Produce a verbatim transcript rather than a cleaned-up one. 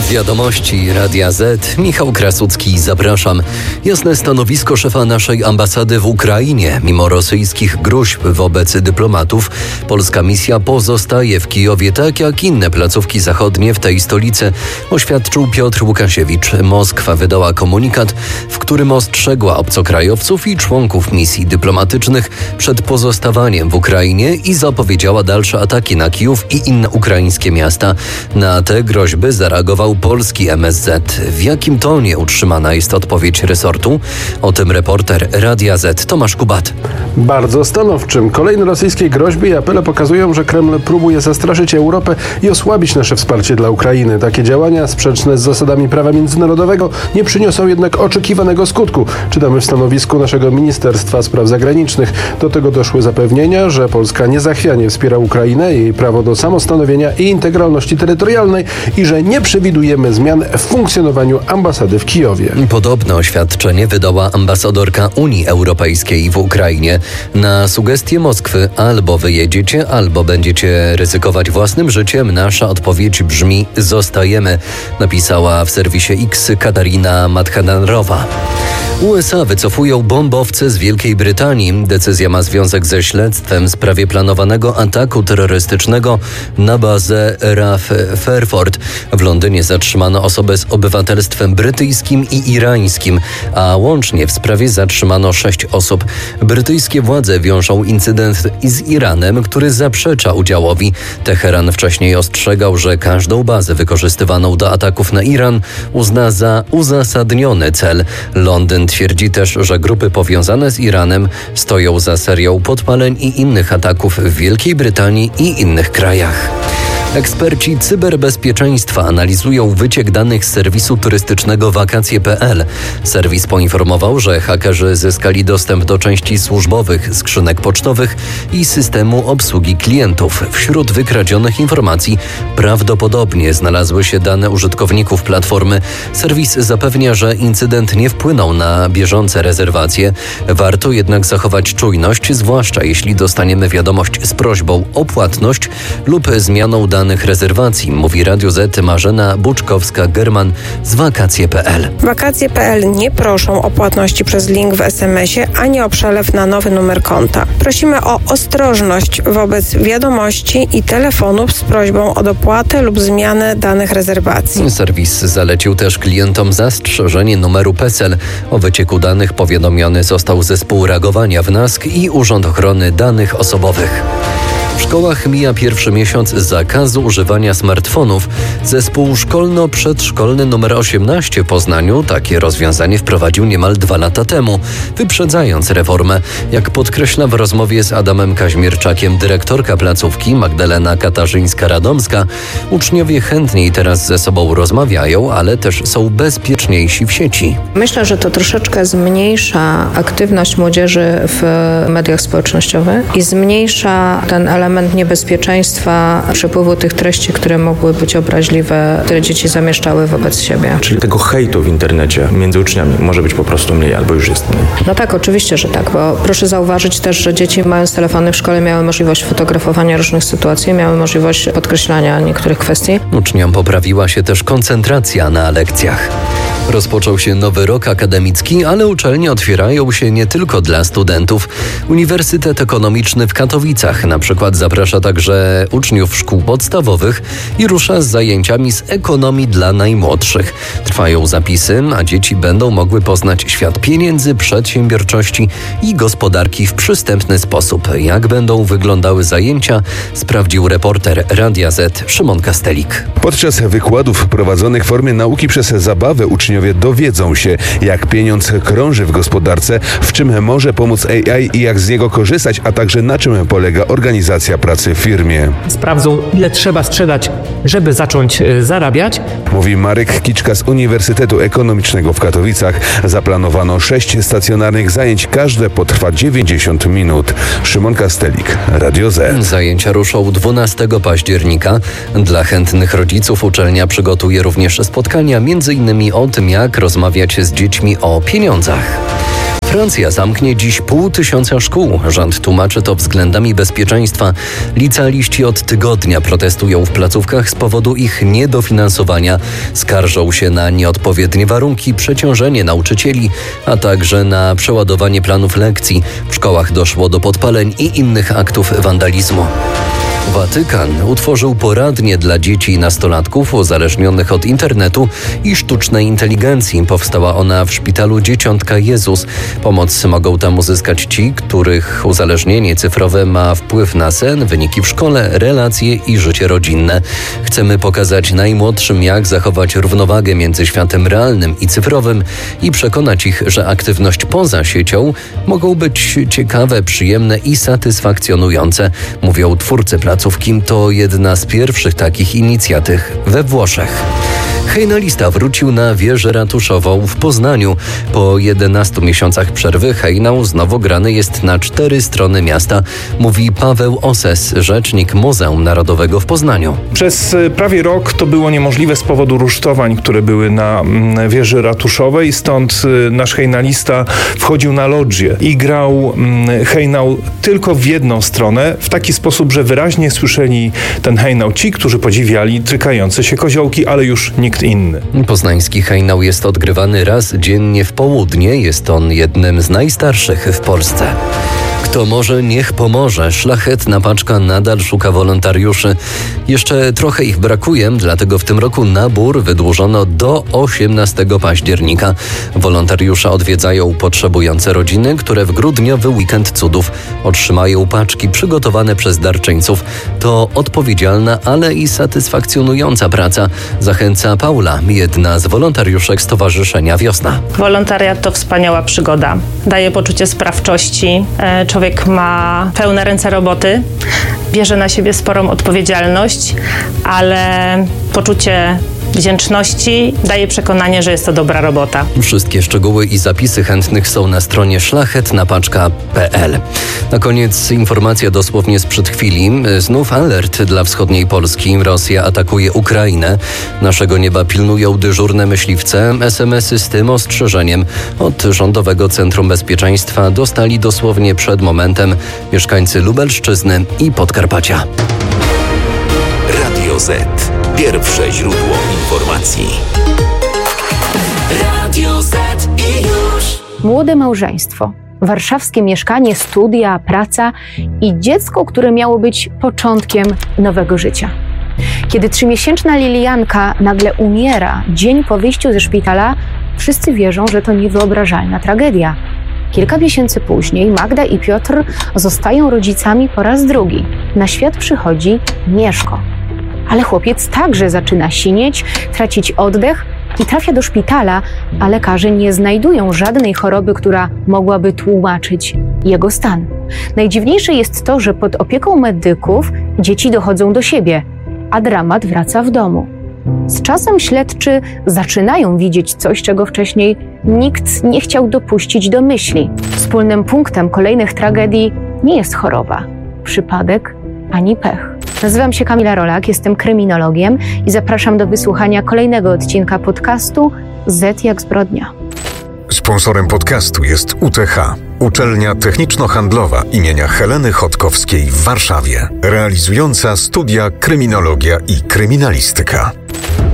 Wiadomości Radia Z. Michał Krasucki, zapraszam. Jasne stanowisko szefa naszej ambasady w Ukrainie. Mimo rosyjskich gruźb wobec dyplomatów, polska misja pozostaje w Kijowie, tak jak inne placówki zachodnie w tej stolicy, oświadczył Piotr Łukasiewicz. Moskwa wydała komunikat, w którym ostrzegła obcokrajowców i członków misji dyplomatycznych przed pozostawaniem w Ukrainie i zapowiedziała dalsze ataki na Kijów i inne ukraińskie miasta. Na te groźby zareagował polski M S Z. W jakim tonie utrzymana jest odpowiedź resortu? O tym reporter Radia Z Tomasz Kubat. Bardzo stanowczym. Kolejne rosyjskie groźby i apele pokazują, że Kreml próbuje zastraszyć Europę i osłabić nasze wsparcie dla Ukrainy. Takie działania, sprzeczne z zasadami prawa międzynarodowego, nie przyniosą jednak oczekiwanego skutku. Czytamy w stanowisku naszego Ministerstwa Spraw Zagranicznych. Do tego doszły zapewnienia, że Polska niezachwianie wspiera Ukrainę, jej prawo do samostanowienia i integralności terytorialnej i że nie przewidujemy zmian w funkcjonowaniu ambasady w Kijowie. Podobne oświadczenie wydała ambasadorka Unii Europejskiej w Ukrainie. Na sugestie Moskwy: albo wyjedziecie, albo będziecie ryzykować własnym życiem, nasza odpowiedź brzmi: zostajemy, napisała w serwisie X Katarina Madhanarowa. U S A wycofują bombowce z Wielkiej Brytanii. Decyzja ma związek ze śledztwem w sprawie planowanego ataku terrorystycznego na bazę R A F Fairford. W Londynie zatrzymano osobę z obywatelstwem brytyjskim i irańskim, a łącznie w sprawie zatrzymano sześć osób. Brytyjskie władze wiążą incydent z Iranem, który zaprzecza udziałowi. Teheran wcześniej ostrzegał, że każdą bazę wykorzystywaną do ataków na Iran uzna za uzasadniony cel. Londyn twierdzi też, że grupy powiązane z Iranem stoją za serią podpaleń i innych ataków w Wielkiej Brytanii i innych krajach. Eksperci cyberbezpieczeństwa analizują wyciek danych z serwisu turystycznego wakacje kropka p l. Serwis poinformował, że hakerzy zyskali dostęp do części służbowych skrzynek pocztowych i systemu obsługi klientów. Wśród wykradzionych informacji prawdopodobnie znalazły się dane użytkowników platformy. Serwis zapewnia, że incydent nie wpłynął na bieżące rezerwacje. Warto jednak zachować czujność, zwłaszcza jeśli dostaniemy wiadomość z prośbą o płatność lub zmianą danych rezerwacji, mówi Radio Z Marzena Buczkowska-German z wakacje kropka p l. wakacje kropka p l nie proszą o płatności przez link w es em esie ani o przelew na nowy numer konta. Prosimy o ostrożność wobec wiadomości i telefonów z prośbą o dopłatę lub zmianę danych rezerwacji. Serwis zalecił też klientom zastrzeżenie numeru PESEL. O wycieku danych powiadomiony został zespół reagowania w N A S K i Urząd Ochrony Danych Osobowych. W szkołach mija pierwszy miesiąc zakazu używania smartfonów. Zespół szkolno-przedszkolny nr osiemnaście w Poznaniu takie rozwiązanie wprowadził niemal dwa lata temu, wyprzedzając reformę. Jak podkreśla w rozmowie z Adamem Kaźmierczakiem dyrektorka placówki Magdalena Katarzyńska-Radomska, uczniowie chętniej teraz ze sobą rozmawiają, ale też są bezpieczniejsi w sieci. Myślę, że to troszeczkę zmniejsza aktywność młodzieży w mediach społecznościowych i zmniejsza ten element element niebezpieczeństwa przepływu tych treści, które mogły być obraźliwe, które dzieci zamieszczały wobec siebie. Czyli tego hejtu w internecie między uczniami może być po prostu mniej albo już jest mniej. No tak, oczywiście, że tak, bo proszę zauważyć też, że dzieci mając telefony w szkole miały możliwość fotografowania różnych sytuacji, miały możliwość podkreślania niektórych kwestii. Uczniom poprawiła się też koncentracja na lekcjach. Rozpoczął się nowy rok akademicki, ale uczelnie otwierają się nie tylko dla studentów. Uniwersytet Ekonomiczny w Katowicach na przykład zaprasza także uczniów szkół podstawowych i rusza z zajęciami z ekonomii dla najmłodszych. Trwają zapisy, a dzieci będą mogły poznać świat pieniędzy, przedsiębiorczości i gospodarki w przystępny sposób. Jak będą wyglądały zajęcia, sprawdził reporter Radia Z Szymon Kastelik. Podczas wykładów prowadzonych w formie nauki przez zabawę uczniowie dowiedzą się, jak pieniądz krąży w gospodarce, w czym może pomóc A I i jak z niego korzystać, a także na czym polega organizacja pracy w firmie. Sprawdzą, ile trzeba sprzedać, żeby zacząć zarabiać. Mówi Marek Kiczka z Uniwersytetu Ekonomicznego w Katowicach. Zaplanowano sześć stacjonarnych zajęć, każde potrwa dziewięćdziesiąt minut. Szymon Kastelik, Radio Z. Zajęcia ruszą dwunastego października. Dla chętnych rodziców uczelnia przygotuje również spotkania między innymi o tym, jak rozmawiać z dziećmi o pieniądzach. Francja zamknie dziś pół tysiąca szkół. Rząd tłumaczy to względami bezpieczeństwa. Licealiści od tygodnia protestują w placówkach z powodu ich niedofinansowania. Skarżą się na nieodpowiednie warunki, przeciążenie nauczycieli, a także na przeładowanie planów lekcji. W szkołach doszło do podpaleń i innych aktów wandalizmu. Watykan utworzył poradnię dla dzieci i nastolatków uzależnionych od internetu i sztucznej inteligencji. Powstała ona w szpitalu Dzieciątka Jezus. Pomoc mogą tam uzyskać ci, których uzależnienie cyfrowe ma wpływ na sen, wyniki w szkole, relacje i życie rodzinne. Chcemy pokazać najmłodszym, jak zachować równowagę między światem realnym i cyfrowym i przekonać ich, że aktywność poza siecią mogą być ciekawe, przyjemne i satysfakcjonujące, mówią twórcy placówki. To jedna z pierwszych takich inicjatyw we Włoszech. Hejnalista wrócił na wieżę ratuszową w Poznaniu. Po jedenastu miesiącach przerwy hejnał znowu grany jest na cztery strony miasta, mówi Paweł Oses, rzecznik Muzeum Narodowego w Poznaniu. Przez prawie rok to było niemożliwe z powodu rusztowań, które były na wieży ratuszowej, stąd nasz hejnalista wchodził na lodżię i grał hejnał tylko w jedną stronę, w taki sposób, że wyraźnie słyszeli ten hejnał ci, którzy podziwiali trykające się koziołki, ale już nikt inny. Poznański hejnał jest odgrywany raz dziennie w południe. Jest on jednym z najstarszych w Polsce. Kto może, niech pomoże. Szlachetna Paczka nadal szuka wolontariuszy. Jeszcze trochę ich brakuje, dlatego w tym roku nabór wydłużono do osiemnastego października. Wolontariusze odwiedzają potrzebujące rodziny, które w grudniowy weekend cudów otrzymają paczki przygotowane przez darczyńców. To odpowiedzialna, ale i satysfakcjonująca praca, zachęca Paula, jedna z wolontariuszek Stowarzyszenia Wiosna. Wolontariat to wspaniała przygoda. Daje poczucie sprawczości. Człowiek ma pełne ręce roboty, bierze na siebie sporą odpowiedzialność, ale poczucie wdzięczności daje przekonanie, że jest to dobra robota. Wszystkie szczegóły i zapisy chętnych są na stronie szlachetna paczka kropka p l. Na koniec informacja dosłownie sprzed chwili. Znów alert dla wschodniej Polski. Rosja atakuje Ukrainę. Naszego nieba pilnują dyżurne myśliwce. es em esy z tym ostrzeżeniem od Rządowego Centrum Bezpieczeństwa dostali dosłownie przed momentem mieszkańcy Lubelszczyzny i Podkarpacia. Radio Z. Pierwsze źródło informacji. Radio Z i już. Młode małżeństwo, warszawskie mieszkanie, studia, praca i dziecko, które miało być początkiem nowego życia. Kiedy trzymiesięczna Lilianka nagle umiera dzień po wyjściu ze szpitala, wszyscy wierzą, że to niewyobrażalna tragedia. Kilka miesięcy później Magda i Piotr zostają rodzicami po raz drugi. Na świat przychodzi Mieszko. Ale chłopiec także zaczyna sinieć, tracić oddech i trafia do szpitala, a lekarze nie znajdują żadnej choroby, która mogłaby tłumaczyć jego stan. Najdziwniejsze jest to, że pod opieką medyków dzieci dochodzą do siebie, a dramat wraca w domu. Z czasem śledczy zaczynają widzieć coś, czego wcześniej nikt nie chciał dopuścić do myśli. Wspólnym punktem kolejnych tragedii nie jest choroba, przypadek ani pech. Nazywam się Kamila Rolak, jestem kryminologiem i zapraszam do wysłuchania kolejnego odcinka podcastu Z jak zbrodnia. Sponsorem podcastu jest U T H, Uczelnia Techniczno-Handlowa imienia Heleny Chodkowskiej w Warszawie, realizująca studia kryminologia i kryminalistyka.